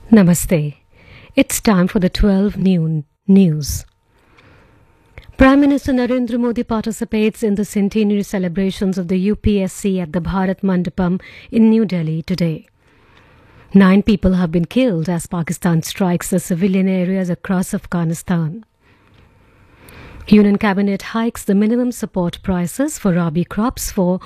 Namaste. It's time for the 12 noon news. Prime Minister Narendra Modi participates in the centenary celebrations of the UPSC at the Bharat Mandapam in New Delhi today. 9 people have been killed as Pakistan strikes the civilian areas across Afghanistan. Union Cabinet hikes the minimum support prices for Rabi crops for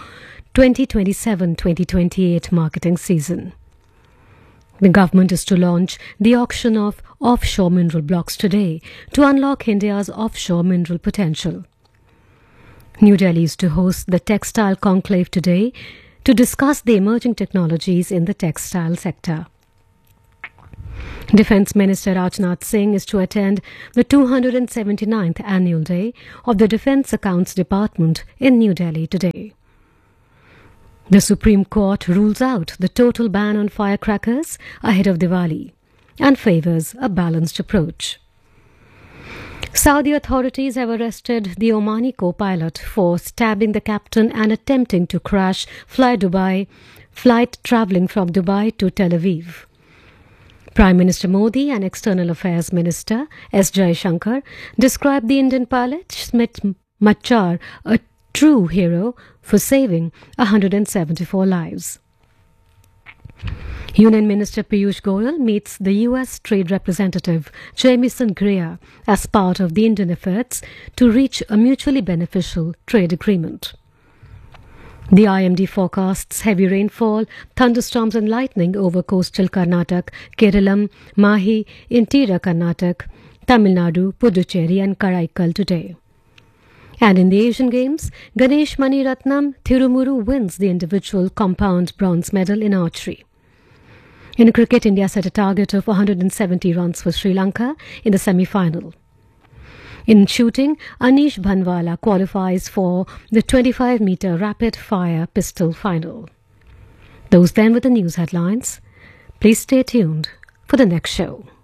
2027-2028 marketing season. The government is to launch the auction of offshore mineral blocks today to unlock India's offshore mineral potential. New Delhi is to host the Textile Conclave today to discuss the emerging technologies in the textile sector. Defence Minister Rajnath Singh is to attend the 279th Annual Day of the Defence Accounts Department in New Delhi today. The Supreme Court rules out the total ban on firecrackers ahead of Diwali and favours a balanced approach. Saudi authorities have arrested the Omani co-pilot for stabbing the captain and attempting to crash flight travelling from Dubai to Tel Aviv. Prime Minister Modi and External Affairs Minister S. Jaishankar described the Indian pilot Smit Machar a true hero for saving 174 lives. Union Minister Piyush Goyal meets the US Trade Representative Jamieson Greer as part of the Indian efforts to reach a mutually beneficial trade agreement. The IMD forecasts heavy rainfall, thunderstorms and lightning over coastal Karnataka, Kerala, Mahi, interior Karnataka, Tamil Nadu, Puducherry and Karaikal today. And in the Asian Games, Ganesh Maniratnam Thirumuru wins the individual compound bronze medal in archery. In cricket, India set a target of 170 runs for Sri Lanka in the semi-final. In shooting, Anish Bhanwala qualifies for the 25-meter rapid-fire pistol final. Those then were the news headlines. Please stay tuned for the next show.